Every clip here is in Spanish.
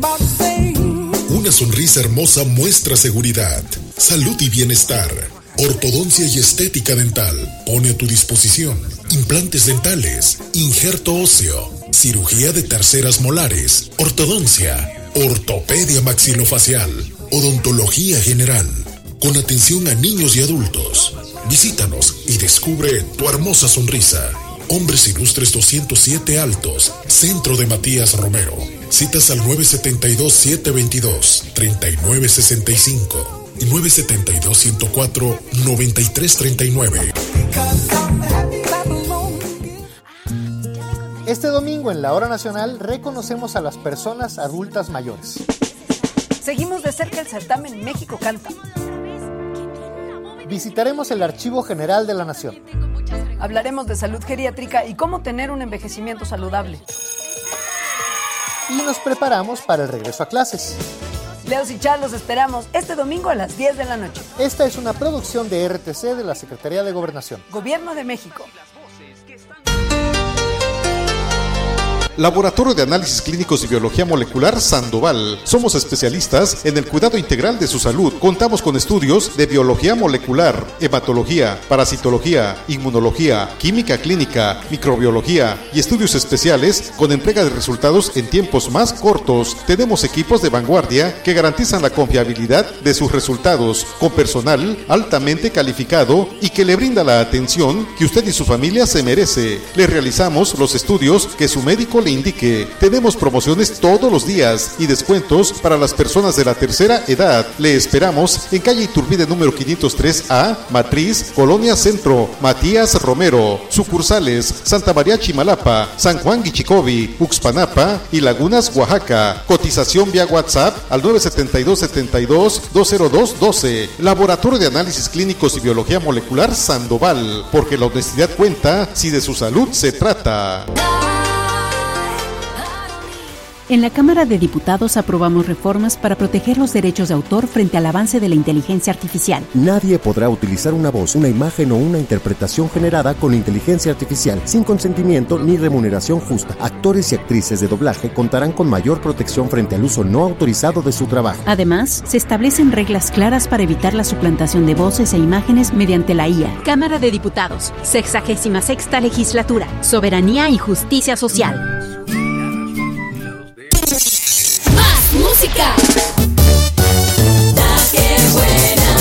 Una sonrisa hermosa muestra seguridad, salud y bienestar. Ortodoncia y estética dental pone a tu disposición implantes dentales, injerto óseo, cirugía de terceras molares, ortodoncia, ortopedia maxilofacial, odontología general, con atención a niños y adultos. Visítanos y descubre tu hermosa sonrisa. Hombres Ilustres 207 Altos, Centro de Matías Romero. Citas al 972-722-3965 y 972-104-9339. Este domingo en la Hora Nacional reconocemos a las personas adultas mayores. Seguimos de cerca el certamen México Canta. Visitaremos el Archivo General de la Nación. Hablaremos de salud geriátrica y cómo tener un envejecimiento saludable. Y nos preparamos para el regreso a clases. Leos y Char los esperamos este domingo a las 10 de la noche. Esta es una producción de RTC de la Secretaría de Gobernación. Gobierno de México. Laboratorio de Análisis Clínicos y Biología Molecular Sandoval. Somos especialistas en el cuidado integral de su salud. Contamos con estudios de biología molecular, hematología, parasitología, inmunología, química clínica, microbiología y estudios especiales con entrega de resultados en tiempos más cortos. Tenemos equipos de vanguardia que garantizan la confiabilidad de sus resultados, con personal altamente calificado y que le brinda la atención que usted y su familia se merece. Le realizamos los estudios que su médico le indique. Tenemos promociones todos los días y descuentos para las personas de la tercera edad. Le esperamos en calle Iturbide número 503A, Matriz, Colonia Centro, Matías Romero. Sucursales Santa María Chimalapa, San Juan Guichicovi, Uxpanapa y Lagunas, Oaxaca. Cotización vía WhatsApp al 972-72-20212. Laboratorio de Análisis Clínicos y Biología Molecular Sandoval, porque la honestidad cuenta si de su salud se trata. En la Cámara de Diputados aprobamos reformas para proteger los derechos de autor frente al avance de la inteligencia artificial. Nadie podrá utilizar una voz, una imagen o una interpretación generada con inteligencia artificial sin consentimiento ni remuneración justa. Actores y actrices de doblaje contarán con mayor protección frente al uso no autorizado de su trabajo. Además, se establecen reglas claras para evitar la suplantación de voces e imágenes mediante la IA. Cámara de Diputados, 66ª Legislatura, Soberanía y Justicia Social. Música. La que buena.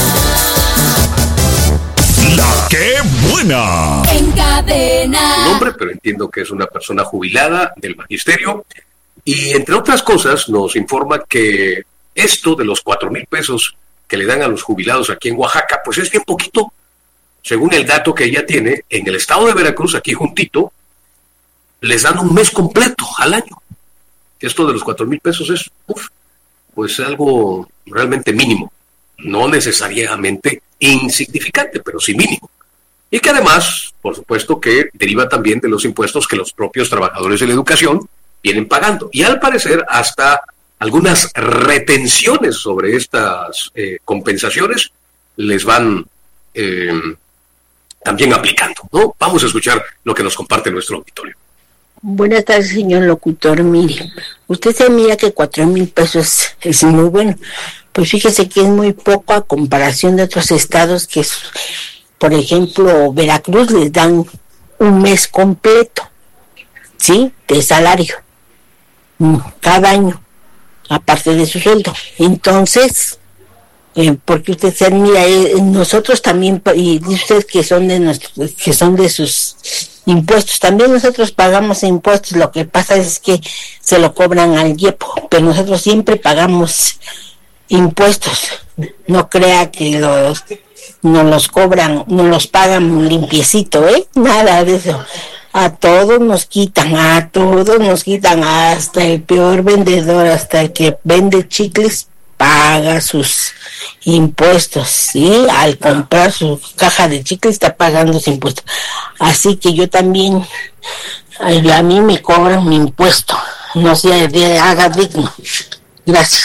La que buena. En cadena. Su nombre, pero entiendo que es una persona jubilada del magisterio. Y entre otras cosas nos informa que esto de los 4,000 pesos que le dan a los jubilados aquí en Oaxaca, pues es bien poquito. Según el dato que ella tiene, en el estado de Veracruz, aquí juntito, les dan un mes completo al año. Esto de los 4,000 pesos es, pues algo realmente mínimo, no necesariamente insignificante, pero sí mínimo. Y que además, por supuesto, que deriva también de los impuestos que los propios trabajadores de la educación vienen pagando. Y al parecer hasta algunas retenciones sobre estas compensaciones les van también aplicando, ¿no? Vamos a escuchar lo que nos comparte nuestro auditorio. Buenas tardes, señor locutor. Mire, usted se mira que 4,000 pesos es muy bueno. Pues fíjese que es muy poco a comparación de otros estados que, por ejemplo, Veracruz les dan un mes completo, ¿sí? De salario, cada año, aparte de su sueldo. Entonces, porque usted se mira, nosotros también, y dice usted que son de sus impuestos, también nosotros pagamos impuestos. Lo que pasa es que se lo cobran al IEPO, pero nosotros siempre pagamos impuestos. No crea que nos los cobran, nos los pagan limpiecito, nada de eso. A todos nos quitan, hasta el peor vendedor, hasta el que vende chicles paga sus impuestos, ¿sí? Al comprar su caja de chicles está pagando sus impuestos. Así que yo también, a mí me cobran mi impuesto, no se haga digno. Gracias.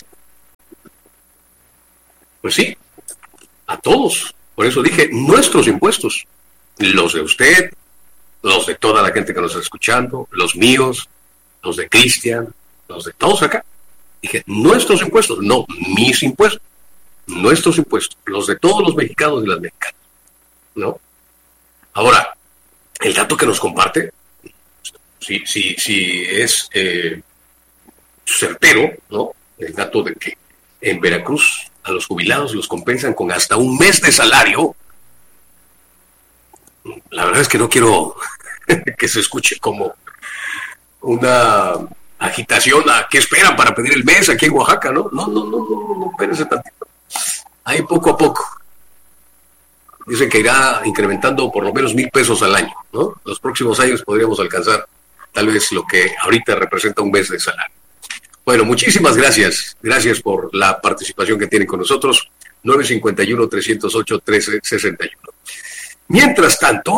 Pues sí, a todos. Por eso dije, nuestros impuestos, los de usted, los de toda la gente que nos está escuchando, los míos, los de Cristian, los de todos acá. Dije, nuestros impuestos, no, mis impuestos, nuestros impuestos, los de todos los mexicanos y las mexicanas, ¿no? Ahora, el dato que nos comparte, si es certero, ¿no? El dato de que en Veracruz a los jubilados los compensan con hasta un mes de salario. La verdad es que no quiero que se escuche como una agitación a qué esperan para pedir el mes aquí en Oaxaca, ¿no? No, espérense tantito. Ahí poco a poco. Dicen que irá incrementando por lo menos 1,000 pesos al año, ¿no? Los próximos años podríamos alcanzar tal vez lo que ahorita representa un mes de salario. Bueno, muchísimas gracias. Gracias por la participación que tienen con nosotros. 951-308-1361. Mientras tanto,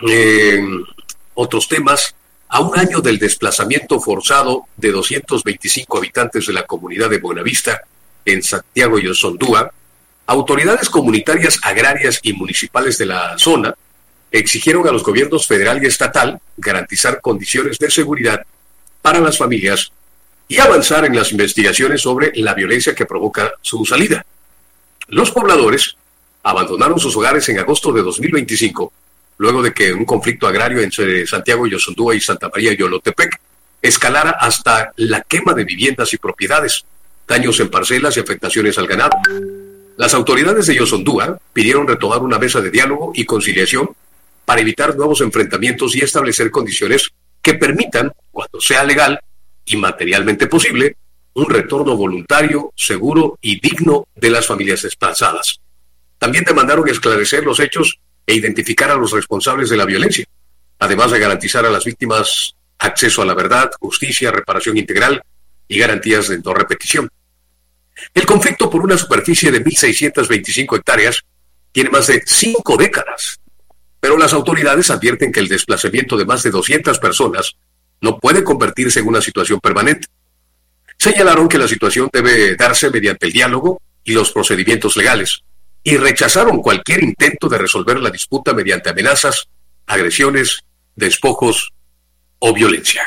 otros temas. A un año del desplazamiento forzado de 225 habitantes de la comunidad de Buenavista, en Santiago y Ossondúa, autoridades comunitarias, agrarias y municipales de la zona exigieron a los gobiernos federal y estatal garantizar condiciones de seguridad para las familias y avanzar en las investigaciones sobre la violencia que provoca su salida. Los pobladores abandonaron sus hogares en agosto de 2025, luego de que un conflicto agrario entre Santiago y Ossondúa y Santa María y Yolotepec escalara hasta la quema de viviendas y propiedades, daños en parcelas y afectaciones al ganado. Las autoridades de Ossondúa pidieron retomar una mesa de diálogo y conciliación para evitar nuevos enfrentamientos y establecer condiciones que permitan, cuando sea legal y materialmente posible, un retorno voluntario, seguro y digno de las familias desplazadas. También demandaron esclarecer los hechos e identificar a los responsables de la violencia, además de garantizar a las víctimas acceso a la verdad, justicia, reparación integral y garantías de no repetición. El conflicto, por una superficie de 1.625 hectáreas, tiene más de 5 décadas, pero las autoridades advierten que el desplazamiento de más de 200 personas no puede convertirse en una situación permanente. Señalaron que la situación debe darse mediante el diálogo y los procedimientos legales, y rechazaron cualquier intento de resolver la disputa mediante amenazas, agresiones, despojos o violencia.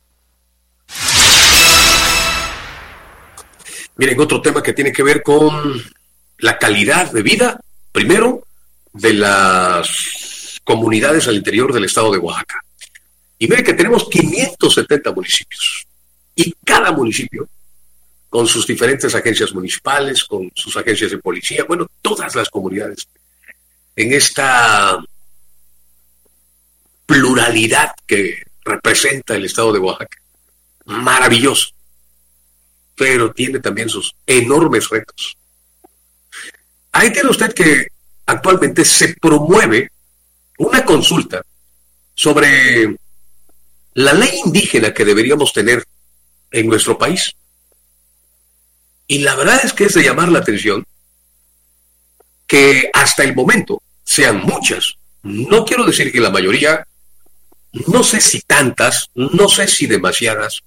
Miren, otro tema que tiene que ver con la calidad de vida, primero, de las comunidades al interior del estado de Oaxaca. Y miren que tenemos 570 municipios, y cada municipio, con sus diferentes agencias municipales, con sus agencias de policía, bueno, todas las comunidades, en esta pluralidad que representa el estado de Oaxaca. Maravilloso, pero tiene también sus enormes retos. Ahí tiene usted que actualmente se promueve una consulta sobre la ley indígena que deberíamos tener en nuestro país. Y la verdad es que es de llamar la atención que hasta el momento sean muchas, no quiero decir que la mayoría, no sé si tantas, no sé si demasiadas,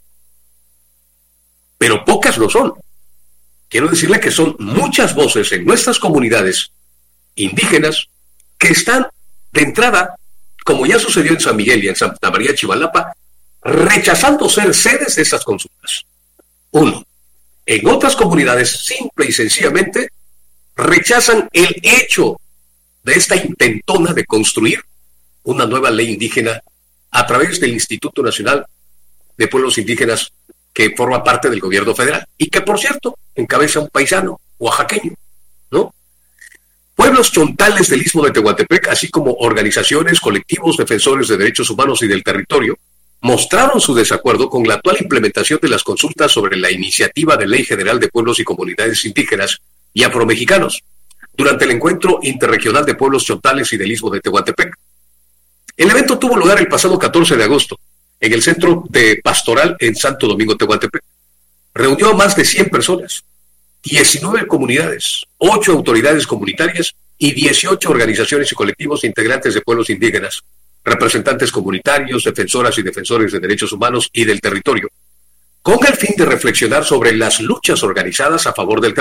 pero pocas lo son. Quiero decirle que son muchas voces en nuestras comunidades indígenas que están de entrada, como ya sucedió en San Miguel y en Santa María Chimalapa, rechazando ser sedes de esas consultas. Uno. En otras comunidades, simple y sencillamente, rechazan el hecho de esta intentona de construir una nueva ley indígena a través del Instituto Nacional de Pueblos Indígenas que forma parte del gobierno federal y que, por cierto, encabeza un paisano oaxaqueño, ¿no? Pueblos chontales del Istmo de Tehuantepec, así como organizaciones, colectivos, defensores de derechos humanos y del territorio, mostraron su desacuerdo con la actual implementación de las consultas sobre la iniciativa de Ley General de Pueblos y Comunidades Indígenas y Afromexicanos durante el Encuentro Interregional de Pueblos Chontales y del Istmo de Tehuantepec. El evento tuvo lugar el pasado 14 de agosto en el Centro de Pastoral en Santo Domingo, Tehuantepec. Reunió a más de 100 personas, 19 comunidades, 8 autoridades comunitarias y 18 organizaciones y colectivos integrantes de pueblos indígenas, representantes comunitarios, defensoras y defensores de derechos humanos y del territorio, con el fin de reflexionar sobre las luchas organizadas a favor del territorio